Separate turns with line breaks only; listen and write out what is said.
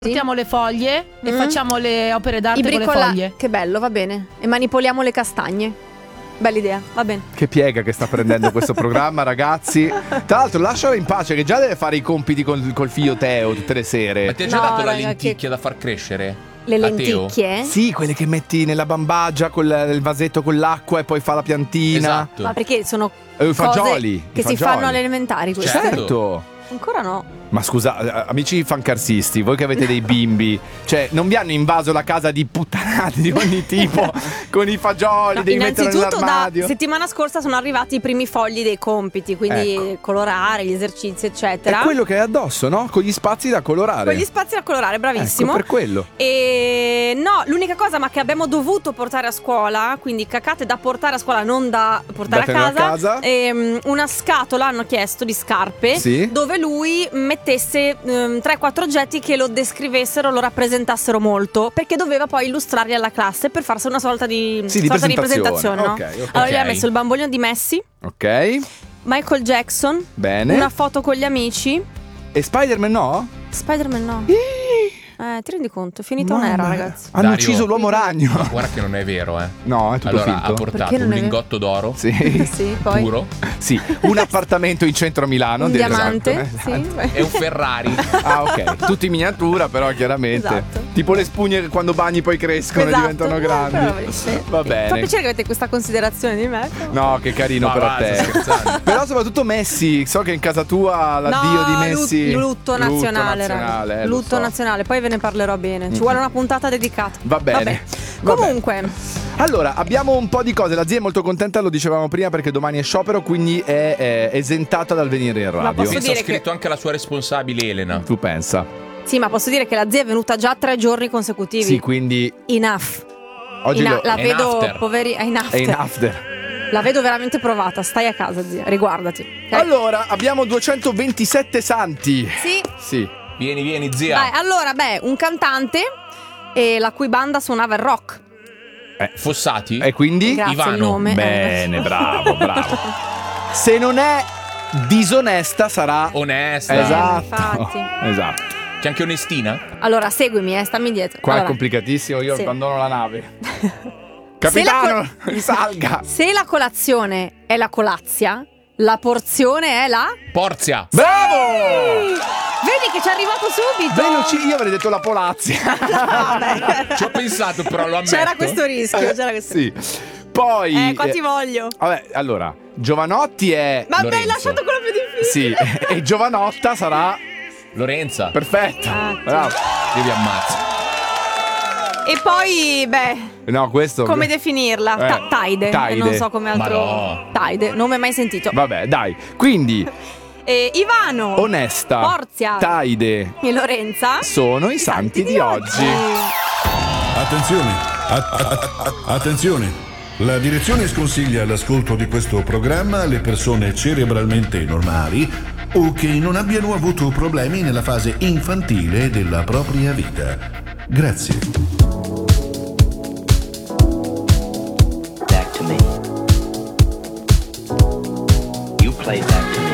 Portiamo le foglie e facciamo le opere d'arte con le foglie.
Che bello, va bene. E manipoliamo le castagne. Bella idea, va bene.
Che piega che sta prendendo questo programma, ragazzi. Tra l'altro lasciala in pace, che già deve fare i compiti col figlio Teo tutte le sere.
Ma ti ha già dato la lenticchia da far crescere?
Le lenticchie?
Sì, quelle che metti nella bambagia con il vasetto con l'acqua e poi fa la piantina.
Esatto.
Ma perché sono
fagioli
che si fanno alle elementari queste?
Certo.
Ancora no.
Ma scusa, amici fancarsisti, voi che avete dei bimbi, cioè non vi hanno invaso la casa di puttanate di ogni tipo con i fagioli,
No,
devi mettere nell'armadio.
Da settimana scorsa sono arrivati i primi fogli dei compiti, quindi colorare, gli esercizi eccetera.
È quello che è addosso, no? Con gli spazi da colorare.
Con gli spazi da colorare, bravissimo.
Ecco, per quello.
E no, l'unica cosa ma che abbiamo dovuto portare a scuola, quindi cacate da portare a scuola, non da portare a casa. Una scatola hanno chiesto di scarpe,
sì,
dove lui mettesse 3-4 oggetti che lo descrivessero, lo rappresentassero molto, perché doveva poi illustrarli alla classe per farsi una sorta di presentazione, no?
Okay.
Allora gli ha messo il bambolino di Messi,
ok,
Michael Jackson,
bene,
una foto con gli amici.
E Spider-Man no?
Spider-Man no. Ti rendi conto? È finita un'era, ragazzi.
Hanno
Dario,
ucciso l'uomo ragno.
Ma guarda che non è vero,
No, è tutto
allora,
finto.
ha portato un lingotto d'oro.
Sì.
Sì, poi
Puro.
Sì, un appartamento in centro a Milano.
un diamante,
esatto.
sì.
E un Ferrari.
Ah, ok. Tutti in miniatura, però chiaramente.
Esatto.
Tipo le spugne che quando bagni poi crescono e diventano grandi.
Sì.
Va
Fa
bene.
piacere che avete questa considerazione di me.
No, che carino
Ma
per
va,
te.
sto scherzando.
Però soprattutto Messi, so che in casa tua l'addio di Messi.
Lutto nazionale, raga. Lutto nazionale, poi ve ne parlerò bene. Ci vuole una puntata dedicata.
Va bene.
Vabbè. Comunque,
allora, abbiamo un po' di cose. La zia è molto contenta, lo dicevamo prima, perché domani è sciopero, quindi è esentata dal venire in radio.
posso
Pensa, ho
dire
scritto anche la sua responsabile Elena.
Tu pensa.
sì, ma posso dire che la zia è venuta già 3 giorni consecutivi.
Sì, quindi
Enough.
oggi
La
È
vedo,
in after.
poveri. È in
è
after.
in after.
La vedo veramente provata. Stai a casa, zia. Riguardati. Ok?
Allora, abbiamo 227 santi.
Sì.
Sì.
Vieni, zia.
Dai, allora, un cantante la cui banda suonava il rock.
Fossati?
E quindi?
Grazie,
Ivano.
il nome.
Bene, bravo. Se non è disonesta sarà
Onesta.
Esatto.
infatti.
Esatto.
C'è anche Onestina?
Allora, seguimi, stammi dietro.
Qua
Allora,
è complicatissimo, io
sì.
abbandono la nave. Capitano, risalga.
Se la colazione è la colazia, la porzione è la...
Porzia.
Bravo!
Vedi che ci è arrivato subito.
Io avrei detto la polazia.
Ci ho pensato, però lo ammetto.
C'era questo rischio,
Sì. Poi
qua ti voglio.
vabbè, allora, Giovanotti è
Ma
Lorenzo.
hai lasciato quello più difficile.
sì, e Giovanotta sarà
Lorenza.
perfetto. Bravo.
Io vi ammazzo.
E poi,
No, questo
come definirla? Taide.
Taide.
Non so come altro.
Ma no.
Taide, nome mai sentito.
Vabbè, dai. Quindi
Ivano,
Onesta,
Porzia
Taide
e Lorenza
sono i santi di oggi.
Attenzione, attenzione. La direzione sconsiglia l'ascolto di questo programma alle persone cerebralmente normali o che non abbiano avuto problemi nella fase infantile della propria vita. Grazie.
Back to me. You played that